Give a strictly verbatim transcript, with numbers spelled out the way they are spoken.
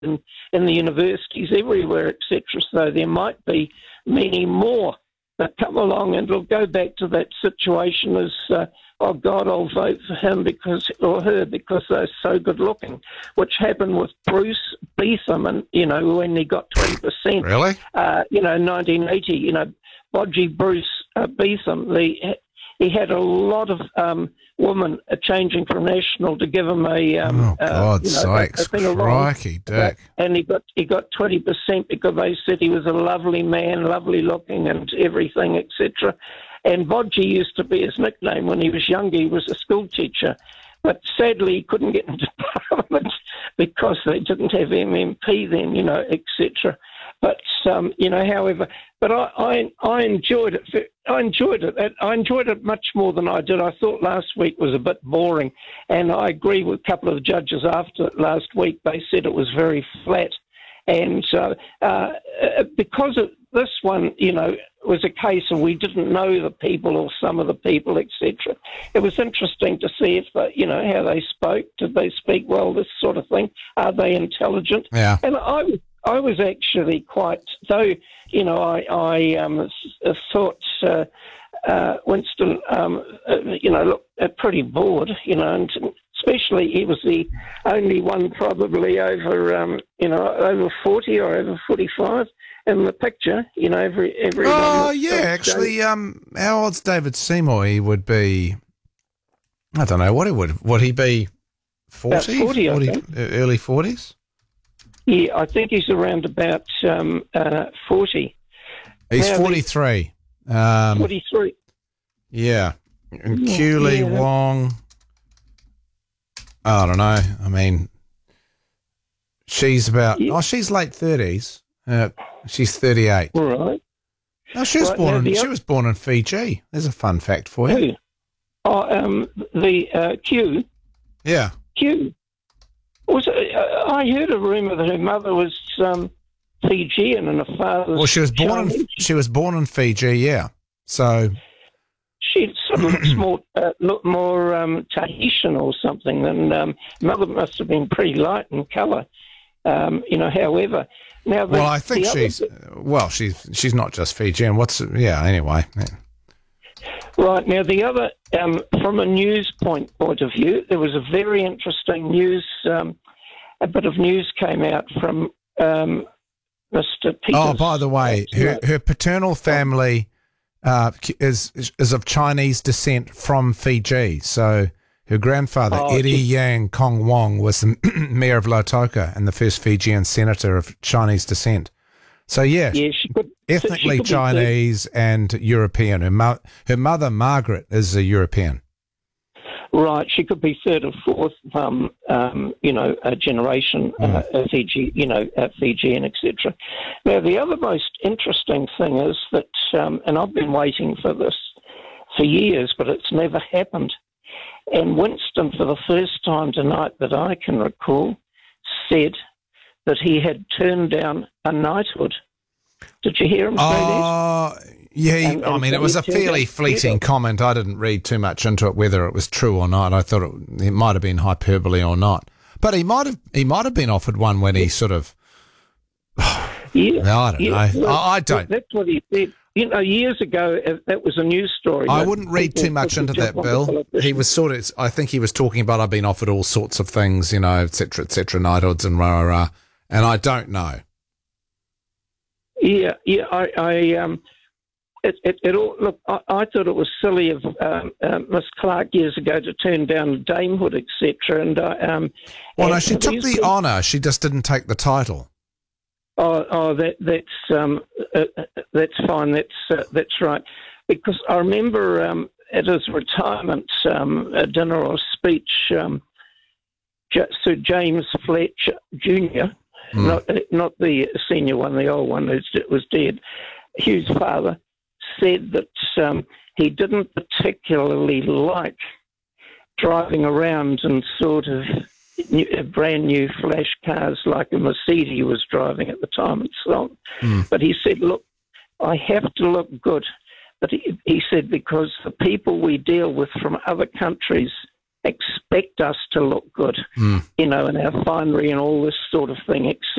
in, in the universities everywhere, et cetera. So there might be many more that come along, and it'll go back to that situation as, uh, oh God, I'll vote for him because or her because they're so good looking, which happened with Bruce Beetham, and you know when he got twenty percent. Really? Uh, you know, nineteen eighty. You know, Bodgy Bruce uh, Beetham, the he had a lot of um, women uh, changing from National to give him a um, oh God, uh, you know, sakes, a, a thing along. crikey, Dick. And he got he got twenty percent because they said he was a lovely man, lovely looking, and everything, et cetera. And Bodgy used to be his nickname when he was younger. He was a school teacher. But sadly, he couldn't get into Parliament because they didn't have M M P then, you know, et cetera. But, um, you know, however, but I, I, I enjoyed it. I enjoyed it. I enjoyed it much more than I did. I thought last week was a bit boring. And I agree with a couple of the judges after last week. They said it was very flat. And uh, uh, because of this one, you know, was a case of we didn't know the people or some of the people, et cetera. It was interesting to see if, they, you know, how they spoke. Did they speak well, this sort of thing? Are they intelligent? Yeah. And I was, I was actually quite, though, you know, I, I um, thought uh, uh, Winston, um, uh, you know, looked uh, pretty bored, you know, and especially he was the only one probably over, um, you know, over forty or over forty-five in the picture, you know, every every. Oh yeah, actually, um, how old's David Seymour? He would be, I don't know what he would. Would he be forty? About forty, forty I think. Early forties. Yeah, I think he's around about um, uh, forty. He's now, forty-three. Um, forty-three. Yeah, and Yeah, Keely yeah. Wong. I don't know. I mean, she's about. Yeah. Oh, she's late thirties. Uh, she's thirty-eight. All right. No, she was Right, born. now In, the she oth- was born in Fiji. There's a fun fact for you. Who? Oh, um, the uh, Q. Yeah. Q. Was it, uh, I heard a rumour that her mother was um, Fijian and her father was Well, she was born in. Chinese. She was born in Fiji. Yeah. So. She sort of looks more, uh, look more um, Tahitian or something. And um, mother must have been pretty light in colour. Um, you know, however, now the, Well, I think the other she's. bit- Well, she's she's not just Fijian. What's yeah? Anyway. Yeah. right now the other um, from a news point point of view, there was a very interesting news. Um, a bit of news came out from um, Mister Peters. Oh, by the way, her her paternal family uh, is is of Chinese descent from Fiji. So her grandfather, Oh, Eddie she- Yang Kong Wong, was the mayor of Lautoka and the first Fijian senator of Chinese descent. So yeah, Yeah, she could ethnically she could be Chinese and European. Her, mo- her mother, Margaret, is a European. Right, she could be third or fourth, um, um, you know, a generation uh, Mm. Fiji, you know, uh, Fijian, et cetera. Now, the other most interesting thing is that, um, and I've been waiting for this for years, but it's never happened. And Winston, for the first time tonight that I can recall, said that he had turned down a knighthood. Did you hear him say that? Oh, yeah. he- And- I and mean, so it was he a turned fairly out- fleeting comment. I didn't read too much into it, whether it was true or not. I thought it, it might have been hyperbole or not. But he might have he might have been offered one when he sort of. Yeah, I don't yeah, know. well, I, I don't. That's what he said. You know, years ago, uh, that was a news story. I that wouldn't read people too much couldn't into that, jump on the Bill. politician. He was sort of. I think he was talking about I've been offered all sorts of things, you know, et cetera, et cetera, knighthoods and rah rah rah, and I don't know. Yeah, yeah. I, I um, it, it, it all look. I, I thought it was silly of um, uh, Miss Clark years ago to turn down damehood, et cetera. And uh, um, Well, no, and she took these the people- honour. She just didn't take the title. Oh, oh, that that's um, uh, uh, that's fine. That's uh, that's right. Because I remember um, at his retirement um, uh, dinner or speech, um, J- Sir James Fletcher Junior, Mm. not not the senior one, the old one who was dead, Hugh's father, said that um, he didn't particularly like driving around in sort of new, brand new flash cars like a Mercedes he was driving at the time and so on. Mm. But he said, look, I have to look good. But he, he said, because the people we deal with from other countries expect us to look good, mm. you know, in our finery and all this sort of thing,